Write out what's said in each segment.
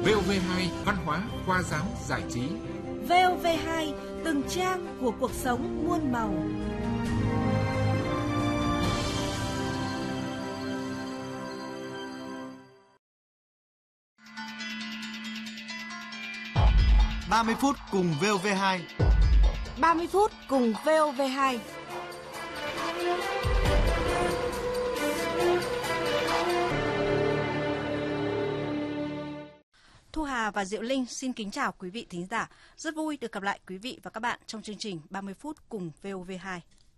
VOV2 Văn hóa, khoa giáo, giải trí. VOV2 từng trang của cuộc sống muôn màu. Ba mươi phút cùng VOV2. 30 phút cùng VOV2. Thu Hà và Diệu Linh xin kính chào quý vị thính giả. Rất vui được gặp lại quý vị và các bạn trong chương trình 30 phút cùng VOV2.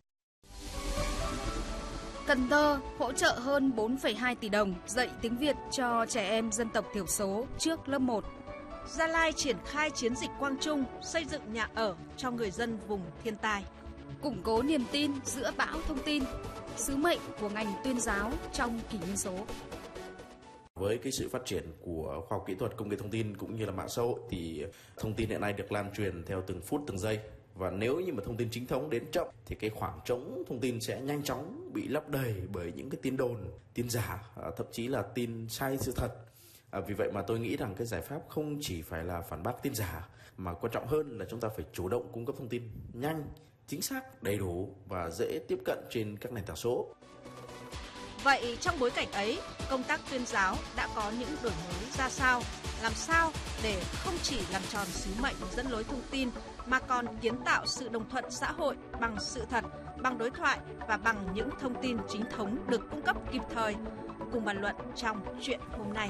Cần Thơ hỗ trợ hơn 4,2 tỷ đồng dạy tiếng Việt cho trẻ em dân tộc thiểu số trước lớp 1. Gia Lai triển khai chiến dịch Quang Trung, xây dựng nhà ở cho người dân vùng thiên tai. Củng cố niềm tin giữa bão thông tin, sứ mệnh của ngành tuyên giáo trong kỷ nguyên số. Với cái sự phát triển của khoa học kỹ thuật, công nghệ thông tin cũng như là mạng xã hội thì thông tin hiện nay được lan truyền theo từng phút từng giây. Và nếu như mà thông tin chính thống đến chậm thì cái khoảng trống thông tin sẽ nhanh chóng bị lấp đầy bởi những cái tin đồn, tin giả, thậm chí là tin sai sự thật. Vì vậy mà tôi nghĩ rằng cái giải pháp không chỉ phải là phản bác tin giả, mà quan trọng hơn là chúng ta phải chủ động cung cấp thông tin nhanh, chính xác, đầy đủ và dễ tiếp cận trên các nền tảng số. Vậy trong bối cảnh ấy, công tác tuyên giáo đã có những đổi mới ra sao? Làm sao để không chỉ làm tròn sứ mệnh dẫn lối thông tin mà còn kiến tạo sự đồng thuận xã hội bằng sự thật, bằng đối thoại và bằng những thông tin chính thống được cung cấp kịp thời? Cùng bàn luận trong chuyện hôm nay.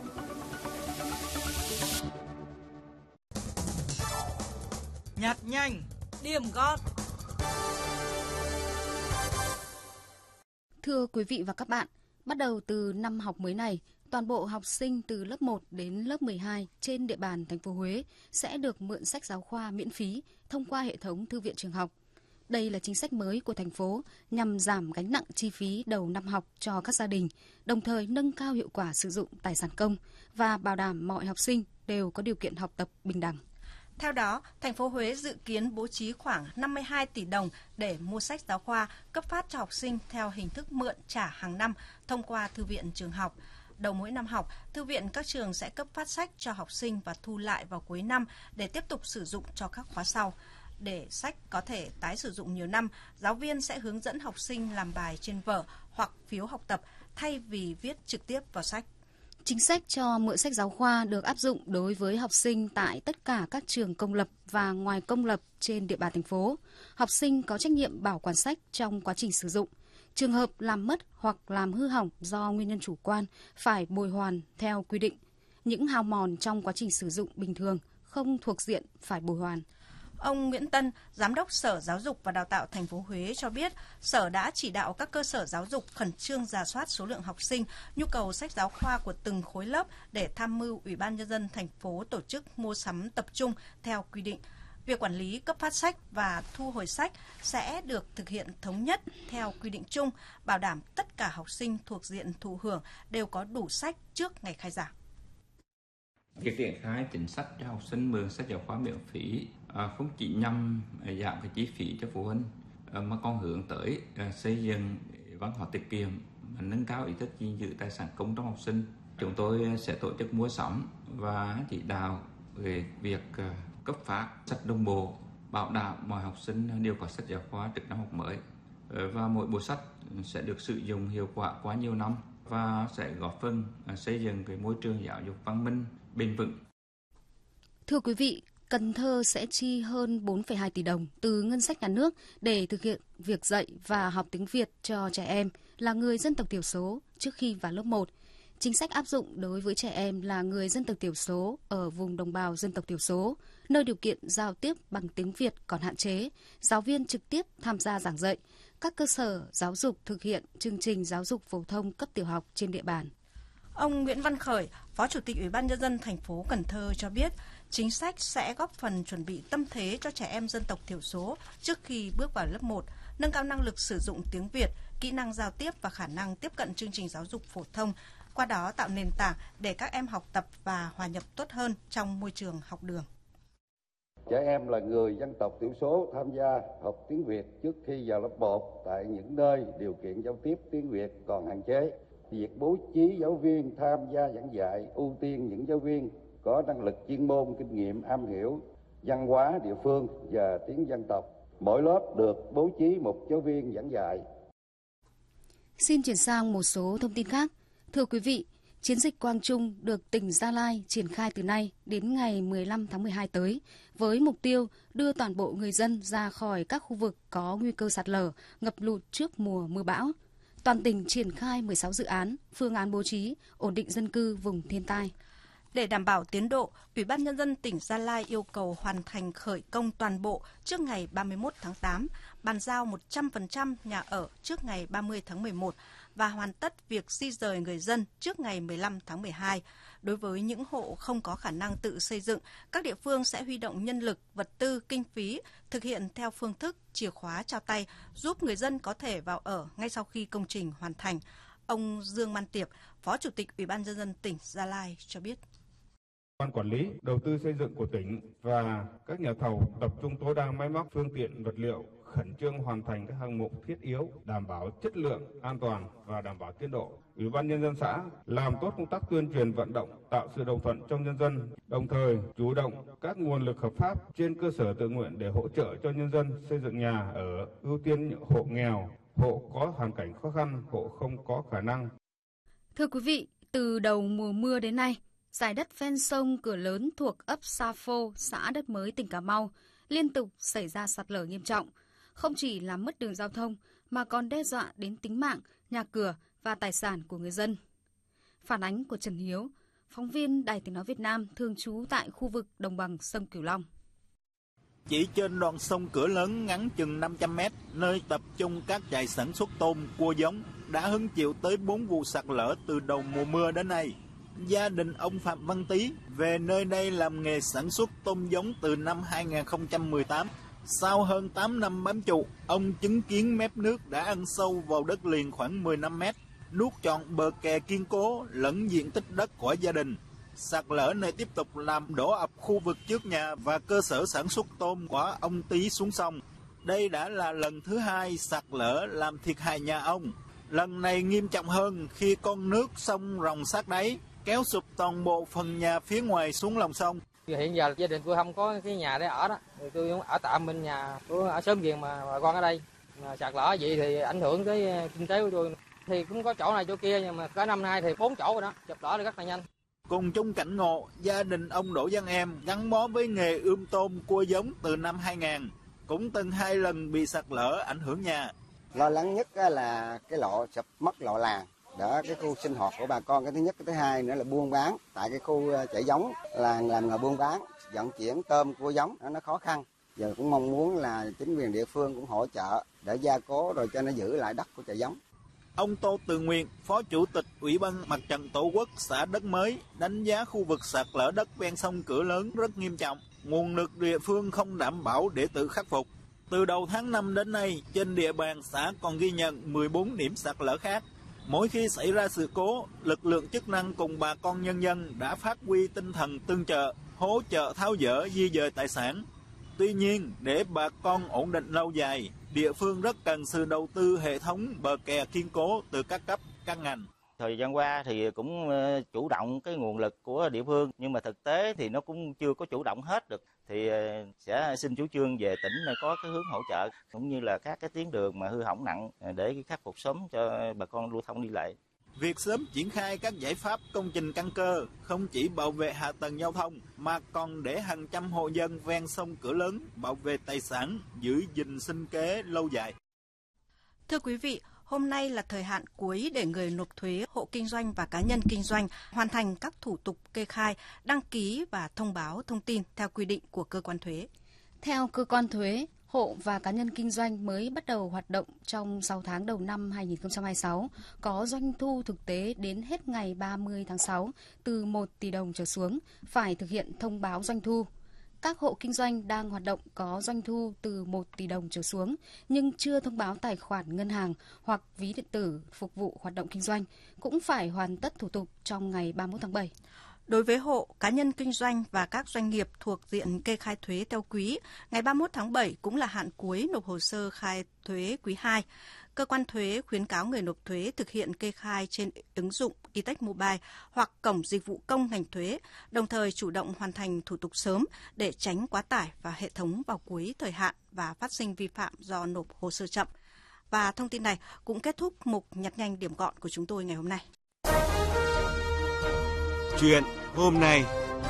Nhặt nhanh, Điểm gọn. Thưa quý vị và các bạn, bắt đầu từ năm học mới này, toàn bộ học sinh từ lớp 1 đến lớp 12 trên địa bàn thành phố Huế sẽ được mượn sách giáo khoa miễn phí thông qua hệ thống thư viện trường học. Đây là chính sách mới của thành phố nhằm giảm gánh nặng chi phí đầu năm học cho các gia đình, đồng thời nâng cao hiệu quả sử dụng tài sản công và bảo đảm mọi học sinh đều có điều kiện học tập bình đẳng. Theo đó, thành phố Huế dự kiến bố trí khoảng 52 tỷ đồng để mua sách giáo khoa cấp phát cho học sinh theo hình thức mượn trả hàng năm thông qua thư viện trường học. Đầu mỗi năm học, thư viện các trường sẽ cấp phát sách cho học sinh và thu lại vào cuối năm để tiếp tục sử dụng cho các khóa sau. Để sách có thể tái sử dụng nhiều năm, giáo viên sẽ hướng dẫn học sinh làm bài trên vở hoặc phiếu học tập thay vì viết trực tiếp vào sách. Chính sách cho mượn sách giáo khoa được áp dụng đối với học sinh tại tất cả các trường công lập và ngoài công lập trên địa bàn thành phố. Học sinh có trách nhiệm bảo quản sách trong quá trình sử dụng. Trường hợp làm mất hoặc làm hư hỏng do nguyên nhân chủ quan phải bồi hoàn theo quy định. Những hao mòn trong quá trình sử dụng bình thường không thuộc diện phải bồi hoàn. Ông Nguyễn Tân, Giám đốc Sở Giáo dục và Đào tạo thành phố Huế cho biết, Sở đã chỉ đạo các cơ sở giáo dục khẩn trương rà soát số lượng học sinh, nhu cầu sách giáo khoa của từng khối lớp để tham mưu Ủy ban Nhân dân thành phố tổ chức mua sắm tập trung theo quy định. Việc quản lý cấp phát sách và thu hồi sách sẽ được thực hiện thống nhất theo quy định chung, bảo đảm tất cả học sinh thuộc diện thụ hưởng đều có đủ sách trước ngày khai giảng. Việc triển khai chính sách cho học sinh mượn sách giáo khoa miễn phí không chỉ nhằm giảm cái chi phí cho phụ huynh mà còn hướng tới xây dựng văn hóa tiết kiệm, nâng cao ý thức gìn giữ tài sản công trong học sinh. Chúng tôi sẽ tổ chức mua sắm và chỉ đạo về việc cấp phát sách đồng bộ, bảo đảm mọi học sinh đều có sách giáo khoa trước năm học mới, và mỗi bộ sách sẽ được sử dụng hiệu quả qua nhiều năm và sẽ góp phần xây dựng cái môi trường giáo dục văn minh, bền vững. Thưa quý vị, Cần Thơ sẽ chi hơn 4,2 tỷ đồng từ ngân sách nhà nước để thực hiện việc dạy và học tiếng Việt cho trẻ em là người dân tộc thiểu số trước khi vào lớp 1. Chính sách áp dụng đối với trẻ em là người dân tộc thiểu số ở vùng đồng bào dân tộc thiểu số, nơi điều kiện giao tiếp bằng tiếng Việt còn hạn chế, giáo viên trực tiếp tham gia giảng dạy, các cơ sở giáo dục thực hiện chương trình giáo dục phổ thông cấp tiểu học trên địa bàn. Ông Nguyễn Văn Khởi, Phó Chủ tịch Ủy ban Nhân dân thành phố Cần Thơ cho biết, chính sách sẽ góp phần chuẩn bị tâm thế cho trẻ em dân tộc thiểu số trước khi bước vào lớp 1, nâng cao năng lực sử dụng tiếng Việt, kỹ năng giao tiếp và khả năng tiếp cận chương trình giáo dục phổ thông, qua đó tạo nền tảng để các em học tập và hòa nhập tốt hơn trong môi trường học đường. Trẻ em là người dân tộc thiểu số tham gia học tiếng Việt trước khi vào lớp 1 tại những nơi điều kiện giao tiếp tiếng Việt còn hạn chế. Việc bố trí giáo viên tham gia giảng dạy ưu tiên những giáo viên có năng lực chuyên môn, kinh nghiệm, am hiểu văn hóa địa phương và tiếng dân tộc. Mỗi lớp được bố trí một giáo viên giảng dạy. Xin chuyển sang một số thông tin khác. Thưa quý vị, chiến dịch Quang Trung được tỉnh Gia Lai triển khai từ nay đến ngày 15 tháng 12 tới, với mục tiêu đưa toàn bộ người dân ra khỏi các khu vực có nguy cơ sạt lở, ngập lụt trước mùa mưa bão. Toàn tỉnh triển khai 16 dự án, phương án bố trí, ổn định dân cư vùng thiên tai. Để đảm bảo tiến độ, Ủy ban Nhân dân tỉnh Gia Lai yêu cầu hoàn thành khởi công toàn bộ trước ngày 31 tháng 8, bàn giao 100% nhà ở trước ngày 30 tháng 11 và hoàn tất việc di rời người dân trước ngày 15 tháng 12. Đối với những hộ không có khả năng tự xây dựng, các địa phương sẽ huy động nhân lực, vật tư, kinh phí, thực hiện theo phương thức chìa khóa trao tay, giúp người dân có thể vào ở ngay sau khi công trình hoàn thành. Ông Dương Man Tiệp, Phó Chủ tịch Ủy ban Nhân dân tỉnh Gia Lai cho biết. Ban quản lý đầu tư xây dựng của tỉnh và các nhà thầu tập trung tối đa máy móc, phương tiện, vật liệu, khẩn trương hoàn thành các hạng mục thiết yếu, đảm bảo chất lượng, an toàn và đảm bảo tiến độ. Ủy ban Nhân dân xã làm tốt công tác tuyên truyền vận động, tạo sự đồng thuận trong nhân dân, đồng thời chủ động các nguồn lực hợp pháp trên cơ sở tự nguyện để hỗ trợ cho nhân dân xây dựng nhà ở, ưu tiên hộ nghèo, hộ có hoàn cảnh khó khăn, hộ không có khả năng. Thưa quý vị, từ đầu mùa mưa đến nay, dải đất ven sông Cửa Lớn thuộc ấp Sa Phô, xã Đất Mới, tỉnh Cà Mau liên tục xảy ra sạt lở nghiêm trọng, không chỉ làm mất đường giao thông mà còn đe dọa đến tính mạng, nhà cửa và tài sản của người dân. Phản ánh của Trần Hiếu, phóng viên Đài Tiếng nói Việt Nam thường trú tại khu vực đồng bằng sông Cửu Long. Chỉ trên đoạn sông Cửa Lớn ngắn chừng 500 mét, nơi tập trung các trại sản xuất tôm, cua giống, đã hứng chịu tới 4 vụ sạt lở từ đầu mùa mưa đến nay. Gia đình ông Phạm Văn Tý về nơi đây làm nghề sản xuất tôm giống từ năm 2018. Sau hơn 8 năm bám trụ, ông chứng kiến mép nước đã ăn sâu vào đất liền khoảng 15 mét, nuốt trọn bờ kè kiên cố lẫn diện tích đất của gia đình. Sạt lở này tiếp tục làm đổ ập khu vực trước nhà và cơ sở sản xuất tôm của ông Tý xuống sông. Đây đã là lần thứ hai sạt lở làm thiệt hại nhà ông. Lần này nghiêm trọng hơn khi con nước sông ròng sát đáy, kéo sụp toàn bộ phần nhà phía ngoài xuống lòng sông. Hiện giờ gia đình tôi không có cái nhà để ở đó, thì tôi ở tạm bên nhà, tôi ở Xóm Giềng mà bà con ở đây. Mà sạt lở vậy thì ảnh hưởng tới kinh tế của tôi. Thì cũng có chỗ này chỗ kia, nhưng mà cả năm nay thì 4 chỗ rồi đó, sạt lở thì rất là nhanh. Cùng chung cảnh ngộ, gia đình ông Đỗ Văn Em gắn bó với nghề ươm tôm cua giống từ năm 2000, cũng từng 2 lần bị sạt lở ảnh hưởng nhà. Lo lắng nhất là cái lộ sập mất lộ làng. Đó, cái khu sinh hoạt của bà con, cái thứ nhất, cái thứ hai nữa là buôn bán. Tại cái khu chạy giống làng làm nghề buôn bán, vận chuyển tôm cua giống nó khó khăn. Giờ cũng mong muốn là chính quyền địa phương cũng hỗ trợ để gia cố rồi cho nó giữ lại đất của chạy giống. Ông Tô Từ Nguyện, Phó Chủ tịch Ủy ban Mặt trận Tổ quốc xã Đất Mới, đánh giá khu vực sạt lở đất ven sông Cửa Lớn rất nghiêm trọng, nguồn lực địa phương không đảm bảo để tự khắc phục. Từ đầu tháng 5 đến nay, trên địa bàn xã còn ghi nhận 14 điểm sạt lở khác. Mỗi khi xảy ra sự cố, lực lượng chức năng cùng bà con nhân dân đã phát huy tinh thần tương trợ, hỗ trợ tháo dỡ di dời tài sản. Tuy nhiên, để bà con ổn định lâu dài, địa phương rất cần sự đầu tư hệ thống bờ kè kiên cố từ các cấp, các ngành. Thời gian qua thì cũng chủ động cái nguồn lực của địa phương, nhưng mà thực tế thì nó cũng chưa có chủ động hết được. Thì sẽ xin chủ trương về tỉnh có cái hướng hỗ trợ, cũng như là các cái tuyến đường mà hư hỏng nặng để khắc phục sớm cho bà con lưu thông đi lại. Việc sớm triển khai các giải pháp công trình căn cơ không chỉ bảo vệ hạ tầng giao thông mà còn để hàng trăm hộ dân ven sông Cửa Lớn bảo vệ tài sản, giữ gìn sinh kế lâu dài. Thưa quý vị, hôm nay là thời hạn cuối để người nộp thuế, hộ kinh doanh và cá nhân kinh doanh hoàn thành các thủ tục kê khai, đăng ký và thông báo thông tin theo quy định của cơ quan thuế. Theo cơ quan thuế, hộ và cá nhân kinh doanh mới bắt đầu hoạt động trong 6 tháng đầu năm 2026 có doanh thu thực tế đến hết ngày 30 tháng 6 từ 1 tỷ đồng trở xuống phải thực hiện thông báo doanh thu. Các hộ kinh doanh đang hoạt động có doanh thu từ 1 tỷ đồng trở xuống nhưng chưa thông báo tài khoản ngân hàng hoặc ví điện tử phục vụ hoạt động kinh doanh cũng phải hoàn tất thủ tục trong ngày 31 tháng 7. Đối với hộ, cá nhân kinh doanh và các doanh nghiệp thuộc diện kê khai thuế theo quý, ngày 31 tháng 7 cũng là hạn cuối nộp hồ sơ khai thuế quý 2. cơ quan thuế khuyến cáo người nộp thuế thực hiện kê khai trên ứng dụng e-Tax Mobile hoặc cổng dịch vụ công ngành thuế, đồng thời chủ động hoàn thành thủ tục sớm để tránh quá tải và hệ thống vào cuối thời hạn và phát sinh vi phạm do nộp hồ sơ chậm. Và thông tin này cũng kết thúc mục nhặt nhanh điểm gọn của chúng tôi ngày hôm nay. Chuyện hôm nay.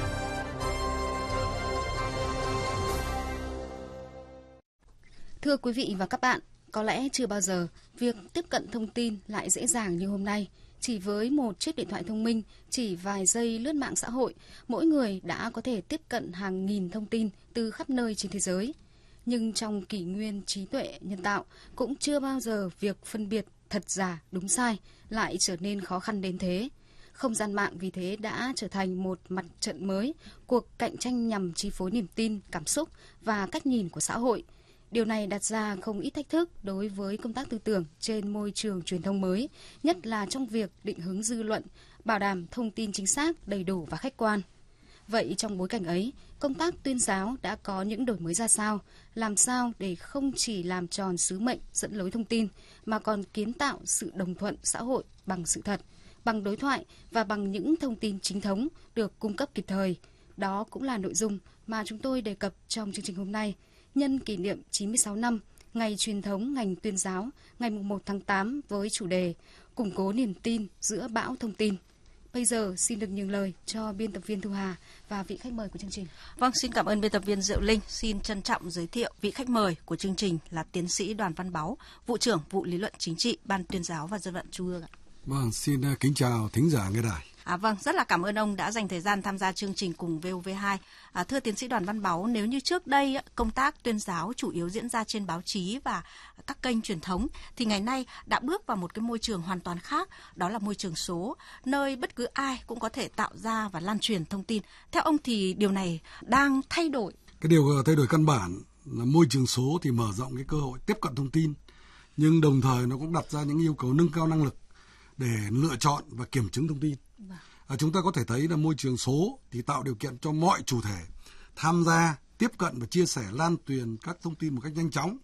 Thưa quý vị và các bạn, có lẽ chưa bao giờ việc tiếp cận thông tin lại dễ dàng như hôm nay. Chỉ với một chiếc điện thoại thông minh, chỉ vài giây lướt mạng xã hội, mỗi người đã có thể tiếp cận hàng nghìn thông tin từ khắp nơi trên thế giới. Nhưng trong kỷ nguyên trí tuệ nhân tạo, cũng chưa bao giờ việc phân biệt thật giả đúng sai lại trở nên khó khăn đến thế. Không gian mạng vì thế đã trở thành một mặt trận mới, cuộc cạnh tranh nhằm chi phối niềm tin, cảm xúc và cách nhìn của xã hội. Điều này đặt ra không ít thách thức đối với công tác tư tưởng trên môi trường truyền thông mới, nhất là trong việc định hướng dư luận, bảo đảm thông tin chính xác, đầy đủ và khách quan. Vậy trong bối cảnh ấy, công tác tuyên giáo đã có những đổi mới ra sao? Làm sao để không chỉ làm tròn sứ mệnh dẫn lối thông tin, mà còn kiến tạo sự đồng thuận xã hội bằng sự thật, bằng đối thoại và bằng những thông tin chính thống được cung cấp kịp thời. Đó cũng là nội dung mà chúng tôi đề cập trong chương trình hôm nay, nhân kỷ niệm 96 năm Ngày truyền thống ngành tuyên giáo, ngày 1 tháng 8 với chủ đề Củng cố niềm tin giữa bão thông tin. Bây giờ xin được nhường lời cho biên tập viên Thu Hà và vị khách mời của chương trình. Vâng, xin cảm ơn biên tập viên Diệu Linh. Xin trân trọng giới thiệu vị khách mời của chương trình là tiến sĩ Đoàn Văn Báu, vụ trưởng vụ lý luận chính trị, Ban Tuyên giáo và Dân vận Trung ương. Vâng, xin kính chào thính giả nghe đài. Vâng, rất là cảm ơn ông đã dành thời gian tham gia chương trình cùng VOV2. Thưa tiến sĩ Đoàn Văn Báu, nếu như trước đây công tác tuyên giáo chủ yếu diễn ra trên báo chí và các kênh truyền thống, thì ngày nay đã bước vào một cái môi trường hoàn toàn khác, đó là môi trường số, nơi bất cứ ai cũng có thể tạo ra và lan truyền thông tin. Theo ông thì điều này đang thay đổi. Cái điều thay đổi căn bản là môi trường số thì mở rộng cái cơ hội tiếp cận thông tin, nhưng đồng thời nó cũng đặt ra những yêu cầu nâng cao năng lực để lựa chọn và kiểm chứng thông tin. Chúng ta có thể thấy là môi trường số thì tạo điều kiện cho mọi chủ thể tham gia, tiếp cận và chia sẻ, lan truyền các thông tin một cách nhanh chóng.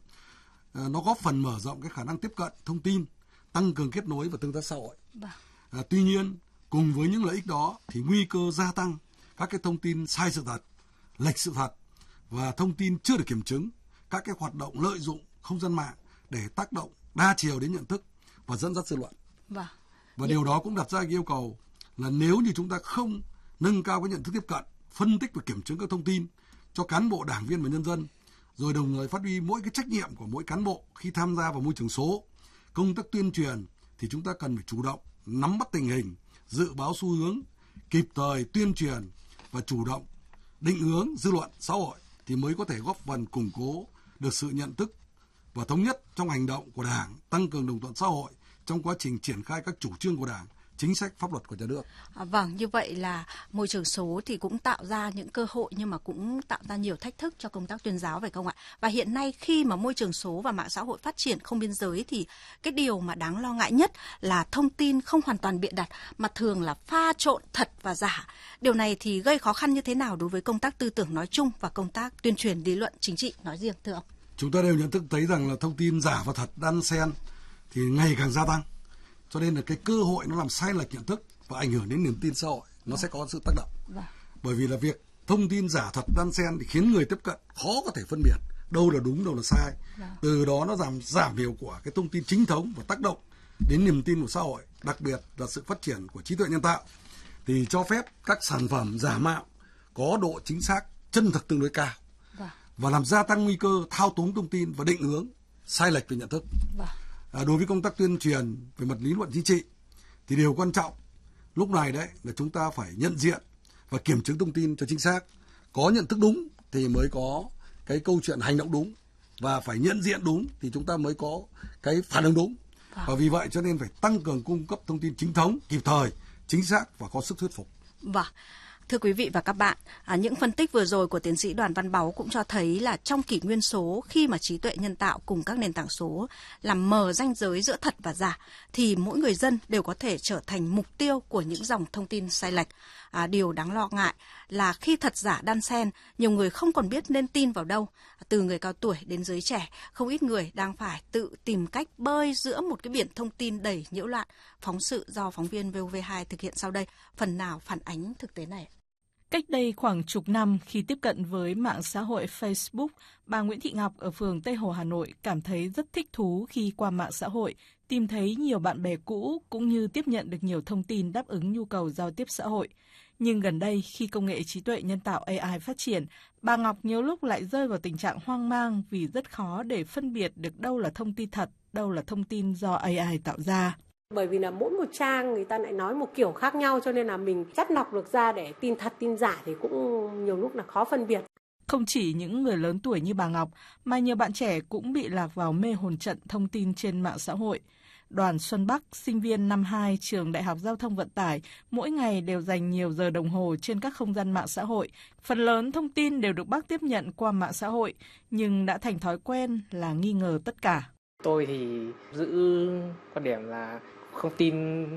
Nó góp phần mở rộng cái khả năng tiếp cận thông tin, tăng cường kết nối và tương tác xã hội. Tuy nhiên, cùng với những lợi ích đó thì nguy cơ gia tăng các cái thông tin sai sự thật, lệch sự thật và thông tin chưa được kiểm chứng, các cái hoạt động lợi dụng không gian mạng để tác động đa chiều đến nhận thức và dẫn dắt dư luận. Và điều đó cũng đặt ra cái yêu cầu là nếu như chúng ta không nâng cao cái nhận thức tiếp cận, phân tích và kiểm chứng các thông tin cho cán bộ, đảng viên và nhân dân, rồi đồng thời phát huy mỗi cái trách nhiệm của mỗi cán bộ khi tham gia vào môi trường số, công tác tuyên truyền thì chúng ta cần phải chủ động nắm bắt tình hình, dự báo xu hướng, kịp thời tuyên truyền và chủ động định hướng dư luận xã hội thì mới có thể góp phần củng cố được sự nhận thức và thống nhất trong hành động của Đảng, tăng cường đồng thuận xã hội trong quá trình triển khai các chủ trương của Đảng, chính sách pháp luật của nhà nước. Vâng, như vậy là môi trường số thì cũng tạo ra những cơ hội nhưng mà cũng tạo ra nhiều thách thức cho công tác tuyên giáo, phải không ạ? Và hiện nay khi mà môi trường số và mạng xã hội phát triển không biên giới thì cái điều mà đáng lo ngại nhất là thông tin không hoàn toàn bịa đặt mà thường là pha trộn thật và giả. Điều này thì gây khó khăn như thế nào đối với công tác tư tưởng nói chung và công tác tuyên truyền lý luận chính trị nói riêng, thưa ông? Chúng ta đều nhận thức thấy rằng là thông tin giả và thật đan xen thì ngày càng gia tăng. Cho nên là cái cơ hội nó làm sai lệch nhận thức và ảnh hưởng đến niềm tin xã hội, nó sẽ có sự tác động. Bởi vì là việc thông tin giả thật đan xen thì khiến người tiếp cận khó có thể phân biệt đâu là đúng, đâu là sai. Từ đó nó giảm hiệu quả cái thông tin chính thống và tác động đến niềm tin của xã hội, đặc biệt là sự phát triển của trí tuệ nhân tạo thì cho phép các sản phẩm giả mạo có độ chính xác, chân thực tương đối cao và làm gia tăng nguy cơ thao túng thông tin và định hướng sai lệch về nhận thức. Đối với công tác tuyên truyền về mặt lý luận chính trị thì điều quan trọng lúc này đấy là chúng ta phải nhận diện và kiểm chứng thông tin cho chính xác. Có nhận thức đúng thì mới có cái câu chuyện hành động đúng, và phải nhận diện đúng thì chúng ta mới có cái phản ứng đúng. Và vì vậy cho nên phải tăng cường cung cấp thông tin chính thống, kịp thời, chính xác và có sức thuyết phục. Vâng. Thưa quý vị và các bạn, những phân tích vừa rồi của tiến sĩ Đoàn Văn Báu cũng cho thấy là trong kỷ nguyên số, khi mà trí tuệ nhân tạo cùng các nền tảng số làm mờ ranh giới giữa thật và giả, thì mỗi người dân đều có thể trở thành mục tiêu của những dòng thông tin sai lệch. Điều đáng lo ngại là khi thật giả đan xen, nhiều người không còn biết nên tin vào đâu. Từ người cao tuổi đến giới trẻ, không ít người đang phải tự tìm cách bơi giữa một cái biển thông tin đầy nhiễu loạn. Phóng sự do phóng viên VOV2 thực hiện sau đây, phần nào phản ánh thực tế này. Cách đây khoảng chục năm, khi tiếp cận với mạng xã hội Facebook, bà Nguyễn Thị Ngọc ở phường Tây Hồ, Hà Nội cảm thấy rất thích thú khi qua mạng xã hội tìm thấy nhiều bạn bè cũ cũng như tiếp nhận được nhiều thông tin đáp ứng nhu cầu giao tiếp xã hội. Nhưng gần đây, khi công nghệ trí tuệ nhân tạo AI phát triển, bà Ngọc nhiều lúc lại rơi vào tình trạng hoang mang vì rất khó để phân biệt được đâu là thông tin thật, đâu là thông tin do AI tạo ra. Bởi vì là mỗi một trang người ta lại nói một kiểu khác nhau, cho nên là mình chắt lọc được ra để tin thật tin giả thì cũng nhiều lúc là khó phân biệt. Không chỉ những người lớn tuổi như bà Ngọc, mà nhiều bạn trẻ cũng bị lạc vào mê hồn trận thông tin trên mạng xã hội. Đoàn Xuân Bắc, sinh viên năm 2 trường Đại học Giao thông Vận tải, mỗi ngày đều dành nhiều giờ đồng hồ trên các không gian mạng xã hội. Phần lớn thông tin đều được bác tiếp nhận qua mạng xã hội, nhưng đã thành thói quen là nghi ngờ tất cả. Tôi thì giữ quan điểm là không tin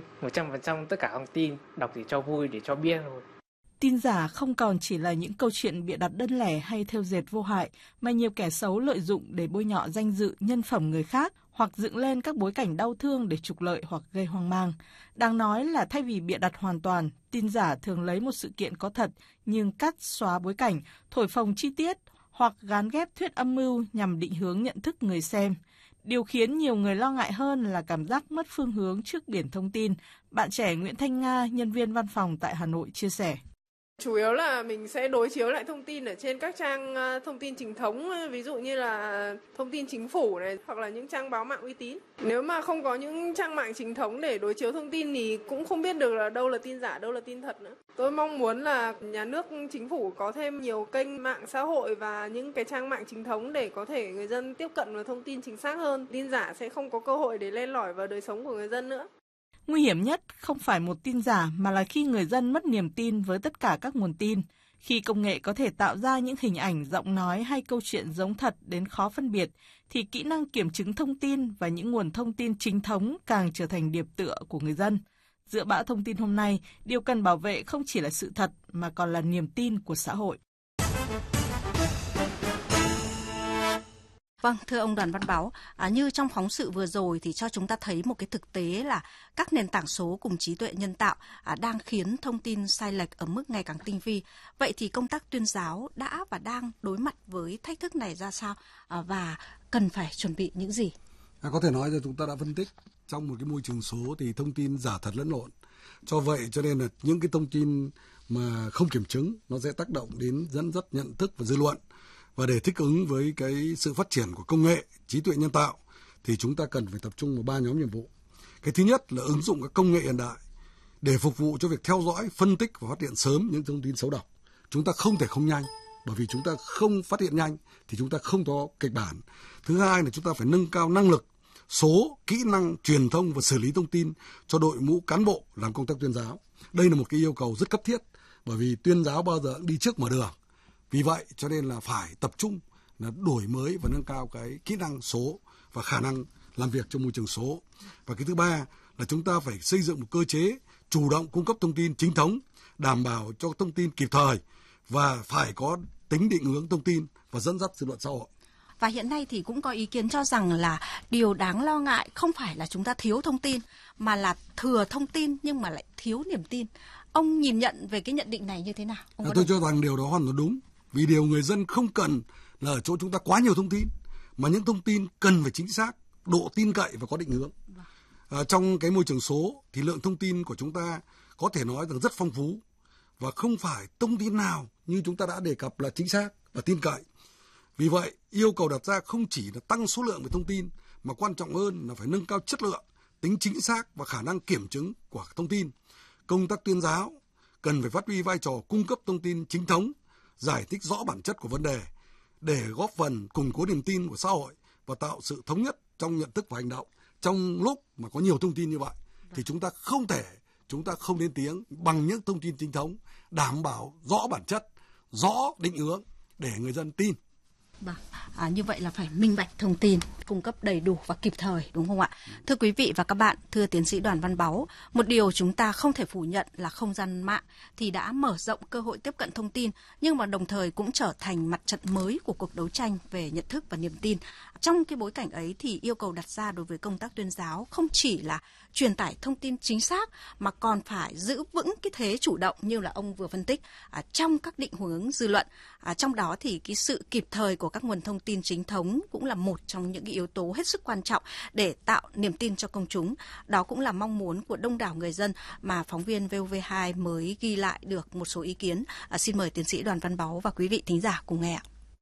100% tất cả thông tin, đọc chỉ cho vui để cho biết thôi. Tin giả không còn chỉ là những câu chuyện bịa đặt đơn lẻ hay thêu dệt vô hại, mà nhiều kẻ xấu lợi dụng để bôi nhọ danh dự, nhân phẩm người khác hoặc dựng lên các bối cảnh đau thương để trục lợi hoặc gây hoang mang. Đáng nói là thay vì bịa đặt hoàn toàn, tin giả thường lấy một sự kiện có thật nhưng cắt xóa bối cảnh, thổi phồng chi tiết hoặc gán ghép thuyết âm mưu nhằm định hướng nhận thức người xem. Điều khiến nhiều người lo ngại hơn là cảm giác mất phương hướng trước biển thông tin. Bạn trẻ Nguyễn Thanh Nga, nhân viên văn phòng tại Hà Nội chia sẻ. Chủ yếu là mình sẽ đối chiếu lại thông tin ở trên các trang thông tin chính thống, ví dụ như là thông tin chính phủ này, hoặc là những trang báo mạng uy tín. Nếu mà không có những trang mạng chính thống để đối chiếu thông tin thì cũng không biết được là đâu là tin giả, đâu là tin thật nữa. Tôi mong muốn là nhà nước, chính phủ có thêm nhiều kênh mạng xã hội và những cái trang mạng chính thống để có thể người dân tiếp cận vào thông tin chính xác hơn. Tin giả sẽ không có cơ hội để len lỏi vào đời sống của người dân nữa. Nguy hiểm nhất không phải một tin giả mà là khi người dân mất niềm tin với tất cả các nguồn tin. Khi công nghệ có thể tạo ra những hình ảnh, giọng nói hay câu chuyện giống thật đến khó phân biệt, thì kỹ năng kiểm chứng thông tin và những nguồn thông tin chính thống càng trở thành điểm tựa của người dân. Giữa bão thông tin hôm nay, điều cần bảo vệ không chỉ là sự thật mà còn là niềm tin của xã hội. Vâng, thưa ông Đoàn Văn Báu, như trong phóng sự vừa rồi thì cho chúng ta thấy một cái thực tế là các nền tảng số cùng trí tuệ nhân tạo đang khiến thông tin sai lệch ở mức ngày càng tinh vi. Vậy thì công tác tuyên giáo đã và đang đối mặt với thách thức này ra sao và cần phải chuẩn bị những gì? Có thể nói là chúng ta đã phân tích trong một cái môi trường số thì thông tin giả thật lẫn lộn. Cho vậy cho nên là những cái thông tin mà không kiểm chứng nó sẽ tác động đến dẫn dắt nhận thức và dư luận. Và để thích ứng với cái sự phát triển của công nghệ, trí tuệ nhân tạo thì chúng ta cần phải tập trung vào 3 nhóm nhiệm vụ. Cái thứ nhất là ứng dụng các công nghệ hiện đại để phục vụ cho việc theo dõi, phân tích và phát hiện sớm những thông tin xấu độc. Chúng ta không thể không nhanh, bởi vì chúng ta không phát hiện nhanh thì chúng ta không có kịch bản. Thứ hai là chúng ta phải nâng cao năng lực số, kỹ năng truyền thông và xử lý thông tin cho đội ngũ cán bộ làm công tác tuyên giáo. Đây là một cái yêu cầu rất cấp thiết, bởi vì tuyên giáo bao giờ đi trước mở đường. Vì vậy cho nên là phải tập trung là đổi mới và nâng cao cái kỹ năng số và khả năng làm việc trong môi trường số. Và cái thứ ba là chúng ta phải xây dựng một cơ chế chủ động cung cấp thông tin chính thống, đảm bảo cho thông tin kịp thời và phải có tính định hướng thông tin và dẫn dắt dư luận xã hội. Và hiện nay thì cũng có ý kiến cho rằng là điều đáng lo ngại không phải là chúng ta thiếu thông tin mà là thừa thông tin nhưng mà lại thiếu niềm tin. Ông nhìn nhận về cái nhận định này như thế nào? Tôi cho rằng điều đó hoàn toàn đúng. Vì điều người dân không cần là ở chỗ chúng ta quá nhiều thông tin, mà những thông tin cần phải chính xác, độ tin cậy và có định hướng. Trong cái môi trường số thì lượng thông tin của chúng ta có thể nói rằng rất phong phú và không phải thông tin nào như chúng ta đã đề cập là chính xác và tin cậy. Vì vậy, yêu cầu đặt ra không chỉ là tăng số lượng về thông tin mà quan trọng hơn là phải nâng cao chất lượng, tính chính xác và khả năng kiểm chứng của thông tin. Công tác tuyên giáo cần phải phát huy vai trò cung cấp thông tin chính thống, giải thích rõ bản chất của vấn đề để góp phần củng cố niềm tin của xã hội và tạo sự thống nhất trong nhận thức và hành động. Trong lúc mà có nhiều thông tin như vậy thì chúng ta không thể chúng ta không lên tiếng bằng những thông tin chính thống, đảm bảo rõ bản chất, rõ định hướng để người dân tin. Như vậy là phải minh bạch thông tin, cung cấp đầy đủ và kịp thời, đúng không ạ? Thưa quý vị và các bạn, thưa tiến sĩ Đoàn Văn Báu, một điều chúng ta không thể phủ nhận là không gian mạng thì đã mở rộng cơ hội tiếp cận thông tin, nhưng mà đồng thời cũng trở thành mặt trận mới của cuộc đấu tranh về nhận thức và niềm tin. Trong cái bối cảnh ấy thì yêu cầu đặt ra đối với công tác tuyên giáo không chỉ là truyền tải thông tin chính xác mà còn phải giữ vững cái thế chủ động như là ông vừa phân tích trong các định hướng dư luận. Trong đó thì cái sự kịp thời của các nguồn thông tin chính thống cũng là một trong những cái yếu tố hết sức quan trọng để tạo niềm tin cho công chúng. Đó cũng là mong muốn của đông đảo người dân mà phóng viên VOV2 mới ghi lại được một số ý kiến. Xin mời tiến sĩ Đoàn Văn Báu và quý vị thính giả cùng nghe ạ.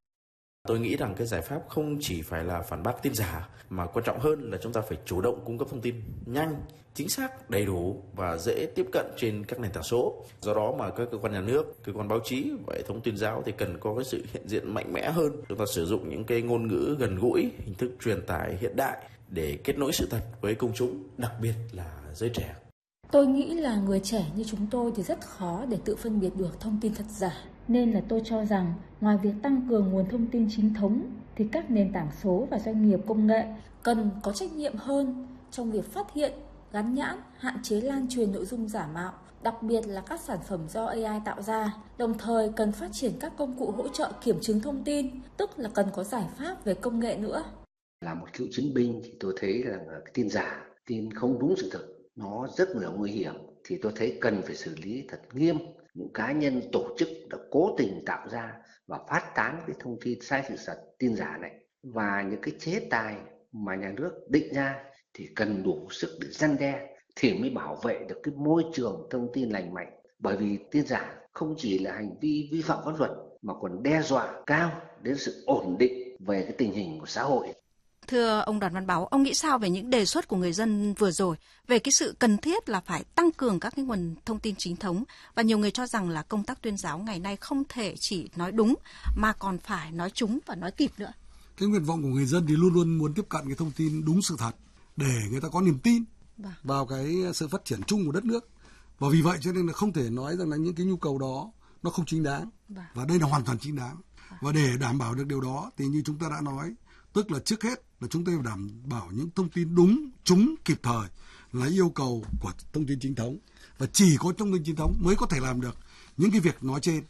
Tôi nghĩ rằng cái giải pháp không chỉ phải là phản bác tin giả, mà quan trọng hơn là chúng ta phải chủ động cung cấp thông tin nhanh, chính xác, đầy đủ và dễ tiếp cận trên các nền tảng số. Do đó mà các cơ quan nhà nước, cơ quan báo chí và hệ thống tuyên giáo thì cần có cái sự hiện diện mạnh mẽ hơn. Chúng ta sử dụng những cái ngôn ngữ gần gũi, hình thức truyền tải hiện đại để kết nối sự thật với công chúng, đặc biệt là giới trẻ. Tôi nghĩ là người trẻ như chúng tôi thì rất khó để tự phân biệt được thông tin thật giả. Nên là tôi cho rằng ngoài việc tăng cường nguồn thông tin chính thống thì các nền tảng số và doanh nghiệp công nghệ cần có trách nhiệm hơn trong việc phát hiện, gắn nhãn, hạn chế lan truyền nội dung giả mạo, đặc biệt là các sản phẩm do AI tạo ra. Đồng thời cần phát triển các công cụ hỗ trợ kiểm chứng thông tin, tức là cần có giải pháp về công nghệ nữa. Là một cựu chiến binh thì tôi thấy là cái tin giả, tin không đúng sự thật, nó rất là nguy hiểm. Thì tôi thấy cần phải xử lý thật nghiêm những cá nhân, tổ chức đã cố tình tạo ra và phát tán cái thông tin sai sự thật, tin giả này. Và những cái chế tài mà nhà nước định ra thì cần đủ sức để răn đe thì mới bảo vệ được cái môi trường thông tin lành mạnh. Bởi vì tin giả không chỉ là hành vi vi phạm pháp luật mà còn đe dọa cao đến sự ổn định về cái tình hình của xã hội. Thưa ông Đoàn Văn Báu, ông nghĩ sao về những đề xuất của người dân vừa rồi về cái sự cần thiết là phải tăng cường các cái nguồn thông tin chính thống, và nhiều người cho rằng là công tác tuyên giáo ngày nay không thể chỉ nói đúng mà còn phải nói trúng và nói kịp nữa. Cái nguyện vọng của người dân thì luôn luôn muốn tiếp cận cái thông tin đúng sự thật để người ta có niềm tin vào cái sự phát triển chung của đất nước. Và vì vậy cho nên là không thể nói rằng là những cái nhu cầu đó nó không chính đáng. Và đây là hoàn toàn chính đáng. Và để đảm bảo được điều đó thì như chúng ta đã nói, tức là trước hết là chúng ta phải đảm bảo những thông tin đúng, trúng, kịp thời là yêu cầu của thông tin chính thống. Và chỉ có thông tin chính thống mới có thể làm được những cái việc nói trên.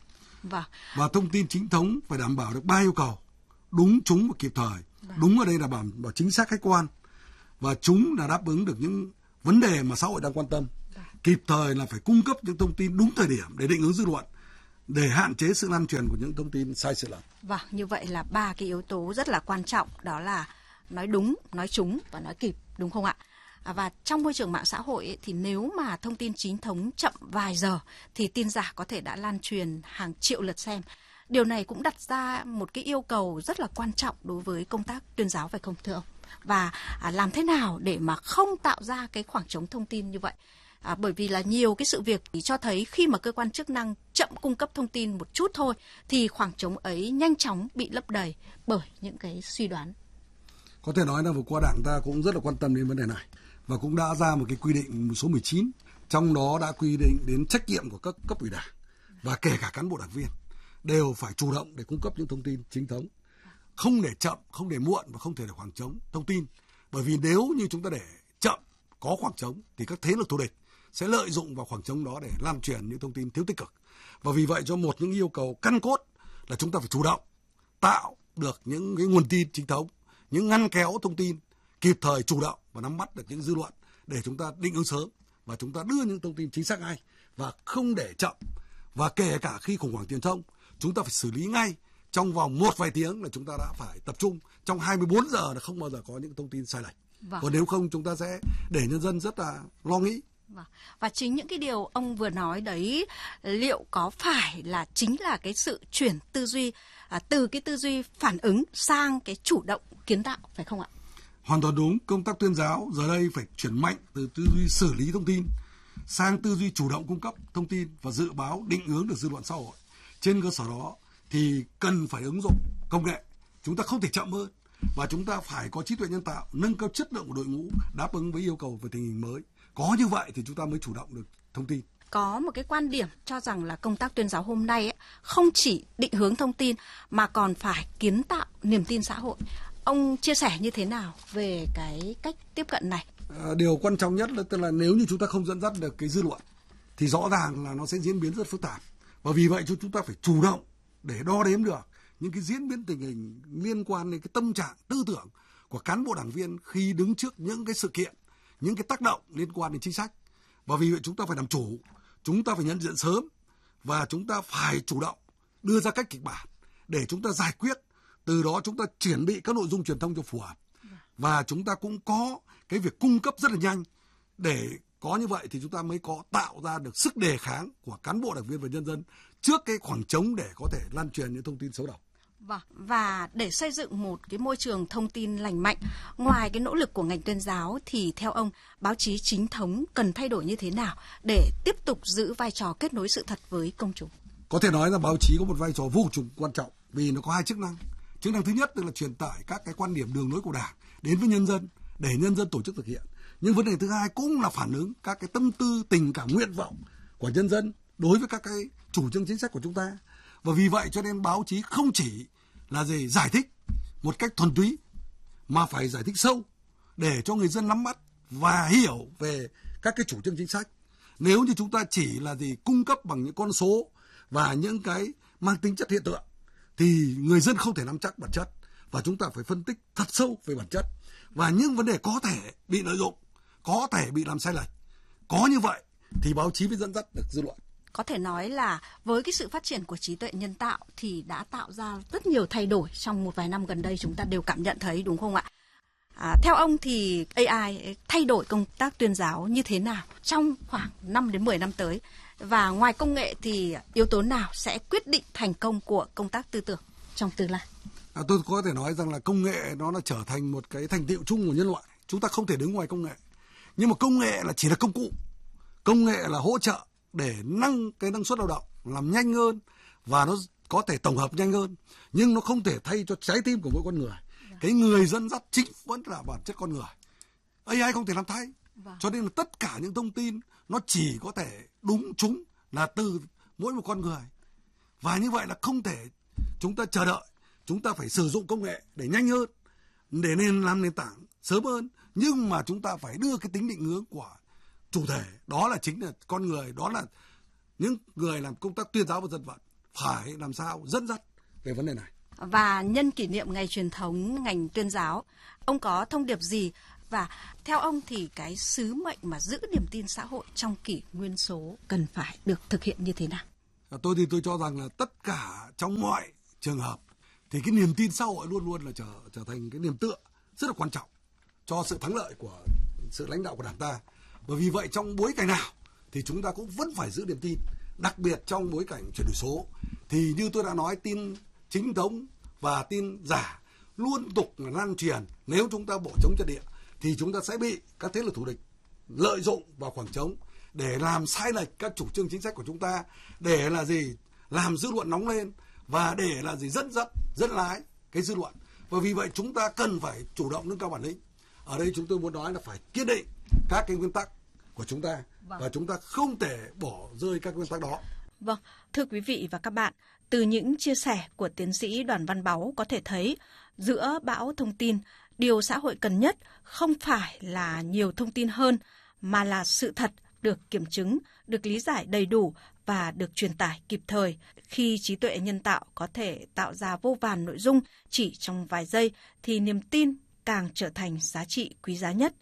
Và thông tin chính thống phải đảm bảo được 3 yêu cầu: đúng, trúng và kịp thời. Đúng ở đây là bảo chính xác, khách quan. Và trúng là đáp ứng được những vấn đề mà xã hội đang quan tâm. Kịp thời là phải cung cấp những thông tin đúng thời điểm để định hướng dư luận, để hạn chế sự lan truyền của những thông tin sai sự thật. Vâng, như vậy là 3 cái yếu tố rất là quan trọng, đó là nói đúng, nói trúng và nói kịp, đúng không ạ? Và trong môi trường mạng xã hội ấy, thì nếu mà thông tin chính thống chậm vài giờ thì tin giả có thể đã lan truyền hàng triệu lượt xem. Điều này cũng đặt ra một cái yêu cầu rất là quan trọng đối với công tác tuyên giáo, phải không thưa ông? Và làm thế nào để mà không tạo ra cái khoảng trống thông tin như vậy? Bởi vì là nhiều cái sự việc thì cho thấy khi mà cơ quan chức năng chậm cung cấp thông tin một chút thôi thì khoảng trống ấy nhanh chóng bị lấp đầy bởi những cái suy đoán. Có thể nói là vừa qua Đảng ta cũng rất là quan tâm đến vấn đề này và cũng đã ra một cái quy định số 19, trong đó đã quy định đến trách nhiệm của các cấp ủy Đảng và kể cả cán bộ đảng viên đều phải chủ động để cung cấp những thông tin chính thống, không để chậm, không để muộn và không thể để khoảng trống thông tin. Bởi vì nếu như chúng ta để chậm, có khoảng trống thì các thế lực thù địch sẽ lợi dụng vào khoảng trống đó để lan truyền những thông tin thiếu tích cực. Và vì vậy cho một những yêu cầu căn cốt là chúng ta phải chủ động tạo được những cái nguồn tin chính thống, những ngăn kéo thông tin kịp thời, chủ động và nắm bắt được những dư luận để chúng ta định ứng sớm và chúng ta đưa những thông tin chính xác ngay và không để chậm. Và kể cả khi khủng hoảng truyền thông, chúng ta phải xử lý ngay trong vòng một vài tiếng, là chúng ta đã phải tập trung trong 24 giờ là không bao giờ có những thông tin sai lệch. Còn nếu không chúng ta sẽ để nhân dân rất là lo nghĩ. Và chính những cái điều ông vừa nói đấy, liệu có phải là chính là cái sự chuyển tư duy từ cái tư duy phản ứng sang cái chủ động kiến tạo, phải không ạ? Hoàn toàn đúng. Công tác tuyên giáo giờ đây phải chuyển mạnh từ tư duy xử lý thông tin sang tư duy chủ động cung cấp thông tin và dự báo, định hướng được dư luận xã hội. Trên cơ sở đó thì cần phải ứng dụng công nghệ. Chúng ta không thể chậm hơn và chúng ta phải có trí tuệ nhân tạo, nâng cao chất lượng của đội ngũ đáp ứng với yêu cầu về tình hình mới. Có như vậy thì chúng ta mới chủ động được thông tin. Có một cái quan điểm cho rằng là công tác tuyên giáo hôm nay ấy, không chỉ định hướng thông tin mà còn phải kiến tạo niềm tin xã hội. Ông chia sẻ như thế nào về cái cách tiếp cận này? Điều quan trọng nhất là tức là nếu như chúng ta không dẫn dắt được cái dư luận thì rõ ràng là nó sẽ diễn biến rất phức tạp. Và vì vậy chúng ta phải chủ động để đo đếm được những cái diễn biến tình hình liên quan đến cái tâm trạng tư tưởng của cán bộ đảng viên khi đứng trước những cái sự kiện, những cái tác động liên quan đến chính sách. Và vì vậy chúng ta phải làm chủ, chúng ta phải nhận diện sớm và chúng ta phải chủ động đưa ra cách kịch bản để chúng ta giải quyết. Từ đó chúng ta chuẩn bị các nội dung truyền thông cho phù hợp. Và chúng ta cũng có cái việc cung cấp rất là nhanh. Để có như vậy thì chúng ta mới có tạo ra được sức đề kháng của cán bộ đảng viên và nhân dân trước cái khoảng trống để có thể lan truyền những thông tin xấu độc. Và để xây dựng một cái môi trường thông tin lành mạnh, ngoài cái nỗ lực của ngành tuyên giáo thì theo ông, báo chí chính thống cần thay đổi như thế nào để tiếp tục giữ vai trò kết nối sự thật với công chúng? Có thể nói là báo chí có một vai trò vô cùng quan trọng vì nó có hai chức năng. Chức năng thứ nhất tức là truyền tải các cái quan điểm đường lối của Đảng đến với nhân dân để nhân dân tổ chức thực hiện. Nhưng vấn đề thứ hai cũng là phản ứng các cái tâm tư, tình cảm, nguyện vọng của nhân dân đối với các cái chủ trương chính sách của chúng ta. Và vì vậy cho nên báo chí không chỉ là giải thích một cách thuần túy mà phải giải thích sâu để cho người dân nắm bắt và hiểu về các cái chủ trương chính sách. Nếu như chúng ta chỉ là cung cấp bằng những con số và những cái mang tính chất hiện tượng thì người dân không thể nắm chắc bản chất, và chúng ta phải phân tích thật sâu về bản chất và những vấn đề có thể bị lợi dụng, có thể bị làm sai lệch. Có như vậy thì báo chí mới dẫn dắt được dư luận. Có thể nói là với cái sự phát triển của trí tuệ nhân tạo thì đã tạo ra rất nhiều thay đổi trong một vài năm gần đây, chúng ta đều cảm nhận thấy, đúng không ạ? Theo ông thì AI thay đổi công tác tuyên giáo như thế nào trong khoảng 5 đến 10 năm tới? Và ngoài công nghệ thì yếu tố nào sẽ quyết định thành công của công tác tư tưởng trong tương lai? Tôi có thể nói rằng là công nghệ nó trở thành một cái thành tựu chung của nhân loại. Chúng ta không thể đứng ngoài công nghệ. Nhưng mà công nghệ chỉ là công cụ. Công nghệ là hỗ trợ để nâng cái năng suất lao động, làm nhanh hơn và nó có thể tổng hợp nhanh hơn. Nhưng nó không thể thay cho trái tim của mỗi con người. Cái người dẫn dắt chính vẫn là bản chất con người. AI không thể làm thay. Cho nên là tất cả những thông tin nó chỉ có thể đúng trúng là từ mỗi một con người. Và như vậy là không thể chúng ta chờ đợi. Chúng ta phải sử dụng công nghệ để nhanh hơn, để làm nền tảng sớm hơn. Nhưng mà chúng ta phải đưa cái tính định hướng của chủ thể, đó là chính là con người, đó là những người làm công tác tuyên giáo và dân vận, phải làm sao dẫn dắt về vấn đề này. Và nhân kỷ niệm ngày truyền thống ngành tuyên giáo, ông có thông điệp gì? Và theo ông thì cái sứ mệnh mà giữ niềm tin xã hội trong kỷ nguyên số cần phải được thực hiện như thế nào? Tôi cho rằng là tất cả trong mọi trường hợp thì cái niềm tin xã hội luôn luôn là trở thành cái niềm tựa rất là quan trọng cho sự thắng lợi của sự lãnh đạo của Đảng ta. Bởi vì vậy trong bối cảnh nào thì chúng ta cũng vẫn phải giữ niềm tin, đặc biệt trong bối cảnh chuyển đổi số. Thì như tôi đã nói, tin chính thống và tin giả luôn tục lan truyền. Nếu chúng ta bỏ trống trận địa thì chúng ta sẽ bị các thế lực thù địch lợi dụng vào khoảng trống để làm sai lệch các chủ trương chính sách của chúng ta, để làm dư luận nóng lên và để dẫn dắt dẫn lái cái dư luận. Và vì vậy chúng ta cần phải chủ động nâng cao bản lĩnh. Ở đây chúng tôi muốn nói là phải kiên định các cái nguyên tắc của chúng ta và chúng ta không thể bỏ rơi các nguyên tắc đó. Vâng, thưa quý vị và các bạn, từ những chia sẻ của tiến sĩ Đoàn Văn Báu có thể thấy giữa bão thông tin, điều xã hội cần nhất không phải là nhiều thông tin hơn mà là sự thật được kiểm chứng, được lý giải đầy đủ và được truyền tải kịp thời. Khi trí tuệ nhân tạo có thể tạo ra vô vàn nội dung chỉ trong vài giây thì niềm tin càng trở thành giá trị quý giá nhất.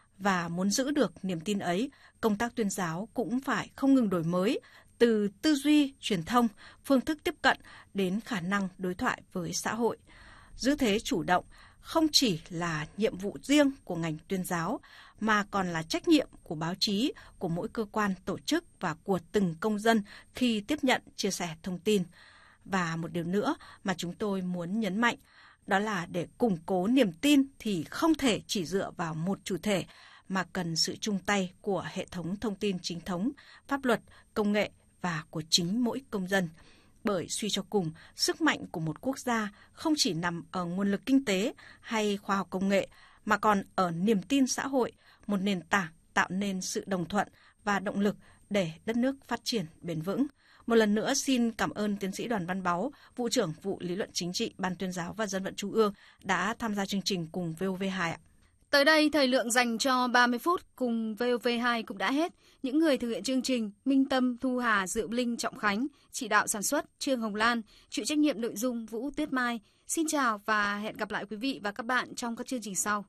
Và muốn giữ được niềm tin ấy, công tác tuyên giáo cũng phải không ngừng đổi mới, từ tư duy, truyền thông, phương thức tiếp cận đến khả năng đối thoại với xã hội. Giữ thế chủ động không chỉ là nhiệm vụ riêng của ngành tuyên giáo, mà còn là trách nhiệm của báo chí, của mỗi cơ quan tổ chức và của từng công dân khi tiếp nhận, chia sẻ thông tin. Và một điều nữa mà chúng tôi muốn nhấn mạnh, đó là để củng cố niềm tin thì không thể chỉ dựa vào một chủ thể, mà cần sự chung tay của hệ thống thông tin chính thống, pháp luật, công nghệ và của chính mỗi công dân. Bởi suy cho cùng, sức mạnh của một quốc gia không chỉ nằm ở nguồn lực kinh tế hay khoa học công nghệ, mà còn ở niềm tin xã hội, một nền tảng tạo nên sự đồng thuận và động lực để đất nước phát triển bền vững. Một lần nữa xin cảm ơn tiến sĩ Đoàn Văn Báu, Vụ trưởng Vụ Lý luận Chính trị, Ban Tuyên giáo và Dân vận Trung ương đã tham gia chương trình cùng VOV2 ạ. Tới đây, thời lượng dành cho 30 phút cùng VOV2 cũng đã hết. Những người thực hiện chương trình: Minh Tâm, Thu Hà, Diệu Linh, Trọng Khánh, chỉ đạo sản xuất Trương Hồng Lan, chịu trách nhiệm nội dung Vũ Tuyết Mai. Xin chào và hẹn gặp lại quý vị và các bạn trong các chương trình sau.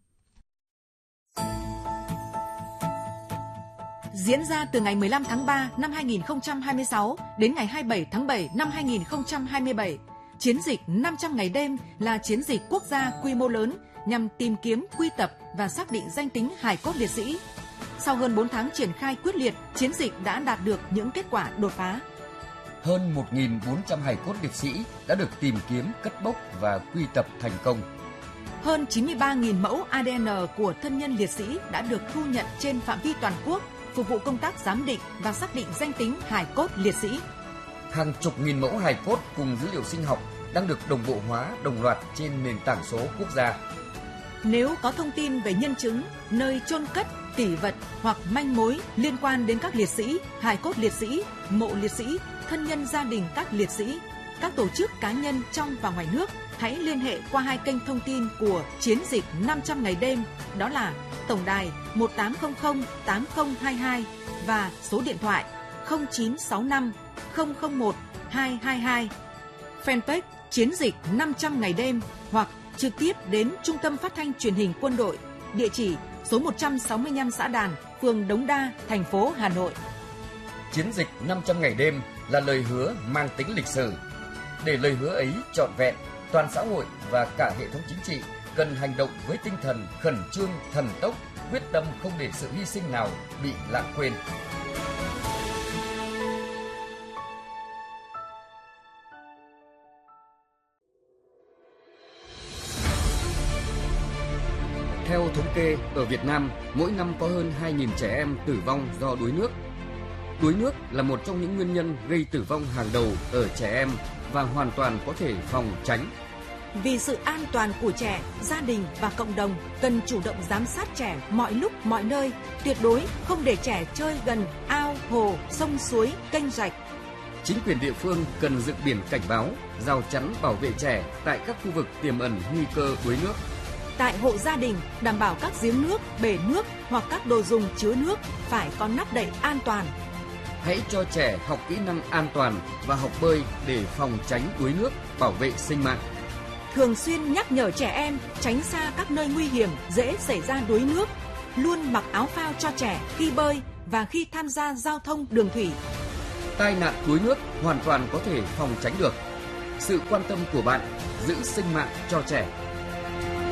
Diễn ra từ ngày 15 tháng 3 năm 2026 đến ngày 27 tháng 7 năm 2027, chiến dịch 500 ngày đêm là chiến dịch quốc gia quy mô lớn nhằm tìm kiếm, quy tập và xác định danh tính hài cốt liệt sĩ. Sau hơn 4 tháng triển khai quyết liệt, chiến dịch đã đạt được những kết quả đột phá. Hơn 1.400 hài cốt liệt sĩ đã được tìm kiếm, cất bốc và quy tập thành công. Hơn 93.000 mẫu ADN của thân nhân liệt sĩ đã được thu nhận trên phạm vi toàn quốc, phục vụ công tác giám định và xác định danh tính hài cốt liệt sĩ. Hàng chục nghìn mẫu hài cốt cùng dữ liệu sinh học đang được đồng bộ hóa đồng loạt trên nền tảng số quốc gia. Nếu có thông tin về nhân chứng, nơi chôn cất, kỷ vật hoặc manh mối liên quan đến các liệt sĩ, hài cốt liệt sĩ, mộ liệt sĩ, thân nhân gia đình các liệt sĩ, các tổ chức cá nhân trong và ngoài nước, hãy liên hệ qua hai kênh thông tin của chiến dịch 500 ngày đêm, đó là tổng đài 1800 8022 và số điện thoại 0965 001 222, fanpage chiến dịch 500 ngày đêm hoặc trực tiếp đến Trung tâm Phát thanh Truyền hình Quân đội, địa chỉ số 165 Xã Đàn, phường Đống Đa, thành phố Hà Nội. Chiến dịch 500 ngày đêm là lời hứa mang tính lịch sử. Để lời hứa ấy trọn vẹn, toàn xã hội và cả hệ thống chính trị cần hành động với tinh thần khẩn trương, thần tốc, quyết tâm không để sự hy sinh nào bị lãng quên. Theo thống kê, ở Việt Nam, mỗi năm có hơn 2.000 trẻ em tử vong do đuối nước. Đuối nước là một trong những nguyên nhân gây tử vong hàng đầu ở trẻ em và hoàn toàn có thể phòng tránh. Vì sự an toàn của trẻ, gia đình và cộng đồng cần chủ động giám sát trẻ mọi lúc mọi nơi, tuyệt đối không để trẻ chơi gần ao, hồ, sông suối, kênh rạch. Chính quyền địa phương cần dựng biển cảnh báo, rào chắn bảo vệ trẻ tại các khu vực tiềm ẩn nguy cơ đuối nước. Tại hộ gia đình, đảm bảo các giếng nước, bể nước hoặc các đồ dùng chứa nước phải có nắp đậy an toàn. Hãy cho trẻ học kỹ năng an toàn và học bơi để phòng tránh đuối nước, bảo vệ sinh mạng. Thường xuyên nhắc nhở trẻ em tránh xa các nơi nguy hiểm dễ xảy ra đuối nước, luôn mặc áo phao cho trẻ khi bơi và khi tham gia giao thông đường thủy. Tai nạn đuối nước hoàn toàn có thể phòng tránh được. Sự quan tâm của bạn giữ sinh mạng cho trẻ.